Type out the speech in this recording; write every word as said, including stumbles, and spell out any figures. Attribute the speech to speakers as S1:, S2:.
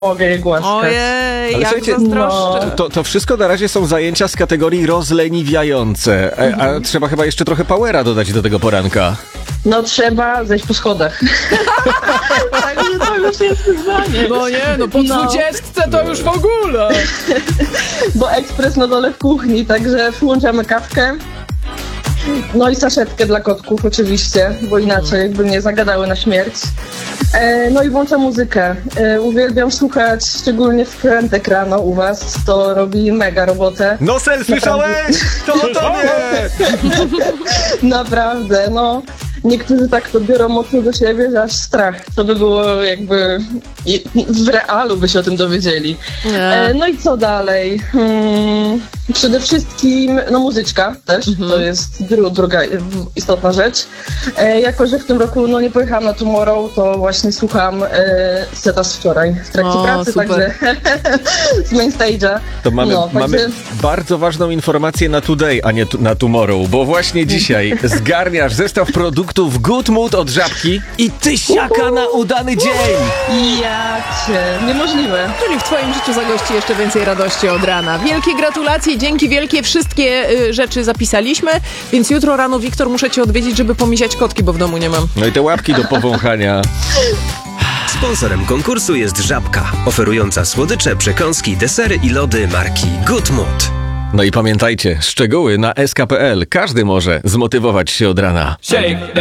S1: mogę je głaskać.
S2: Ojej,
S3: Ale
S2: jak
S3: słuchajcie,
S2: zazdroszczę.
S3: To, to wszystko na razie są zajęcia z kategorii rozleniwiające. A, a
S1: Mhm.
S3: trzeba chyba jeszcze trochę powera dodać do tego poranka.
S1: No trzeba zejść po schodach. Także to już jest wyzwanie.
S2: No nie, no po
S1: No.
S2: dwudziestce to już w ogóle.
S1: Bo ekspres na dole w kuchni, także włączamy kawkę. No i saszetkę dla kotków oczywiście, bo inaczej jakby nie zagadały na śmierć. E, no i włączam muzykę. E, uwielbiam słuchać, szczególnie wkrętek rano u was, to robi mega robotę.
S3: No Sel, słyszałeś? To o tobie!
S1: Naprawdę, no. Niektórzy tak to biorą mocno do siebie, że aż strach. To by było jakby i- w realu by się o tym dowiedzieli. E, no i co dalej? Hmm, przede wszystkim, no muzyczka też, to jest dru, druga istotna rzecz. E, jako, że w tym roku no, nie pojechałam na Tomorrow, to właśnie słucham e, seta z wczoraj w trakcie
S2: O,
S1: pracy,
S2: super.
S1: także z main stage'a.
S3: To mamy,
S1: No,
S3: mamy
S1: także-
S3: bardzo ważną informację na today, a nie tu, na tomorrow, bo właśnie dzisiaj zgarniasz zestaw produktów Good Mood od Żabki i tysiaka na udany dzień!
S1: Ja cię, niemożliwe.
S2: Czyli w twoim życiu zagości jeszcze więcej radości od rana. Wielkie gratulacje, dzięki wielkie. Wszystkie y, rzeczy zapisaliśmy, więc jutro rano, Wiktor, muszę cię odwiedzić, żeby pomisiać kotki, bo w domu nie mam.
S3: No i te łapki do powąchania.
S4: Sponsorem konkursu jest Żabka, oferująca słodycze, przekąski, desery i lody marki Good Mood.
S3: No i pamiętajcie, szczegóły na es ka kropka pe el. Każdy może zmotywować się od rana.
S5: Shake that.